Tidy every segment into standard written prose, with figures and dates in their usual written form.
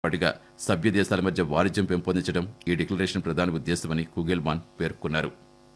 పాటుగా సభ్య దేశాల మధ్య వాణిజ్యం పెంపొందించడం ఈ డిక్లరేషన్ ప్రధాన ఉద్దేశమని కుగెల్మాన్ పేర్కొన్నారు.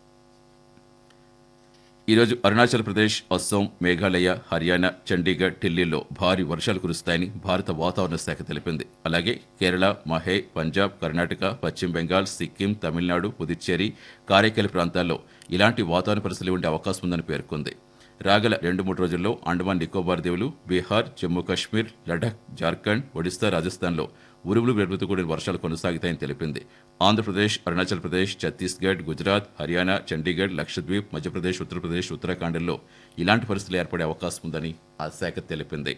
ఈరోజు అరుణాచల్ ప్రదేశ్, అస్సాం, మేఘాలయ, హర్యానా, చండీగఢ్, ఢిల్లీలో భారీ వర్షాలు కురుస్తాయని భారత వాతావరణ శాఖ తెలిపింది. అలాగే కేరళ, మహే, పంజాబ్, కర్ణాటక, పశ్చిమ బెంగాల్, సిక్కిం, తమిళనాడు, పుదుచ్చేరి, కారైకల్ ప్రాంతాల్లో ఇలాంటి వాతావరణ పరిస్థితులు ఉండే అవకాశం ఉందని పేర్కొంది. రాగల 2-3 రోజుల్లో అండమాన్ నికోబార్ దీవులు, బీహార్, జమ్మూ కాశ్మీర్, లడాక్, జార్ఖండ్, ఒడిశా, రాజస్థాన్లో ఉరుములు మెరుపులతో కూడిన వర్షాలు కొనసాగుతాయని తెలిపింది. ఆంధ్రప్రదేశ్, అరుణాచల్ ప్రదేశ్, ఛత్తీస్గఢ్, గుజరాత్, హర్యానా, చండీగఢ్, లక్షద్వీప్, మధ్యప్రదేశ్, ఉత్తరప్రదేశ్, ఉత్తరాఖండ్లో ఇలాంటి పరిస్థితులు ఏర్పడే అవకాశం ఉందని ఆ శాఖ తెలిపింది.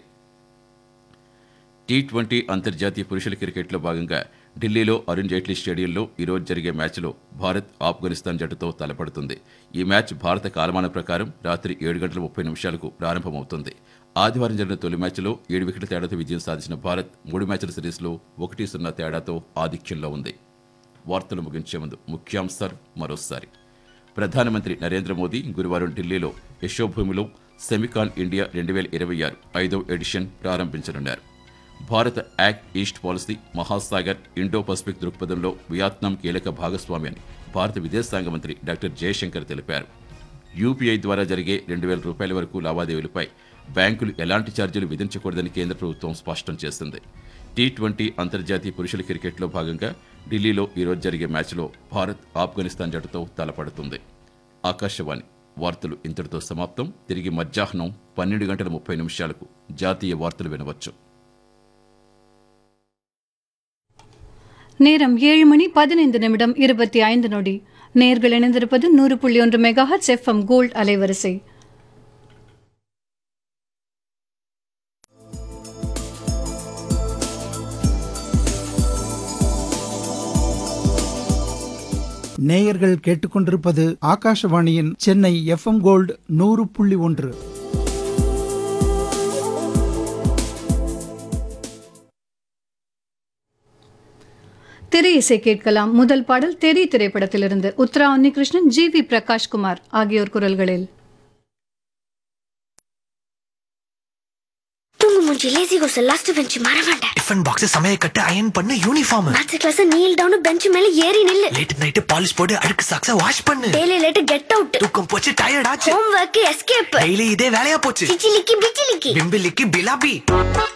T20 అంతర్జాతీయ పురుషుల క్రికెట్లో భాగంగా ఢిల్లీలో అరుణ్ జైట్లీ స్టేడియంలో ఈరోజు జరిగే మ్యాచ్లో భారత్ ఆఫ్ఘనిస్తాన్ జట్టుతో తలపడుతుంది. ఈ మ్యాచ్ భారత కాలమానం ప్రకారం రాత్రి 7:30 ప్రారంభమవుతుంది. ఆదివారం జరిగిన తొలి మ్యాచ్లో 7 వికెట్ల తేడాతో విజయం సాధించిన భారత్ 3 మ్యాచ్ల సిరీస్లో 1-0 తేడాతో ఆధిక్యంలో ఉంది. వార్తలు ముగించే ముందు ముఖ్యాంశాలు మరోసారి. ప్రధానమంత్రి నరేంద్ర మోదీ గురువారం ఢిల్లీలో యశోభూమిలో సెమికాన్ ఇండియా 2026 5వ ఎడిషన్ ప్రారంభించనున్నారు. భారత act east policy Mahasagar, Indo Pacific దృక్పథంలో వియత్నాం కీలక భాగస్వామి అని భారత విదేశాంగ మంత్రి డాక్టర్ జయశంకర్ తెలిపారు. యూపీఐ ద్వారా జరిగే 2,000 రూపాయల వరకు లావాదేవీలపై బ్యాంకులు ఎలాంటి ఛార్జీలు విధించకూడదని కేంద్ర ప్రభుత్వం స్పష్టం చేసింది. T20 అంతర్జాతీయ పురుషుల క్రికెట్లో భాగంగా ఢిల్లీలో ఈరోజు జరిగే మ్యాచ్లో భారత్ ఆఫ్ఘనిస్తాన్ జట్టుతో తలపడుతుంది. ఆకాశవాణి వార్తలు ఇంతటితో సమాప్తం. తిరిగి మధ్యాహ్నం 12:30 జాతీయ వార్తలు వినవచ్చు. நேரம் 7:15 நேர்கள் இணைந்திருப்பது 100.1 மெகாஹெர்ட்ஸ் FM கோல்ட் அலைவரிசை. நேயர்கள் கேட்டுக்கொண்டிருப்பது ஆகாஷவாணியின் சென்னை FM கோல்ட் 100.1. திரை இசை கேட்கலாம். முதல் பாடல் தெரி திரைப்படத்திலிருந்து உத்ரா உன்னிகிருஷ்ணன், GV பிரகாஷ்குமார் ஆகியோர் குரல்களில். தூங்கு மூஞ்சி லேசி கோஸ் லாஸ்ட் பெஞ்ச் மறவாண்ட டிஃபன் பாக்ஸ் சமைய கட்டு அயன் பண்ணு uniform maths class kneel down bench மேல ஏறி நில்லு லேட் நைட் பாலிஷ் போட்டு அழுக்கு சாக்ஸ வாஷ் பண்ணு டெய்லி லேட் கெட் அவுட் தூக்கம் போச்சு டயர்ட் ஆச்சு ஹோம் வொர்க் எஸ்கேப் டெய்லி இதே வேலையா போச்சு சிச்சிலிக்கி பிச்சிலிக்கி பிம்பிலிக்கு பிலாபி